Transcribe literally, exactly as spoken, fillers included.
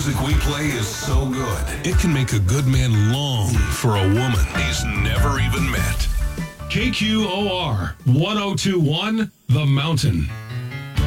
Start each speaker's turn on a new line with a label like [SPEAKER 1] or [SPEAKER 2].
[SPEAKER 1] music we play is so good, it can make a good man long for a woman he's never even met. K Q O R one oh two one, The Mountain.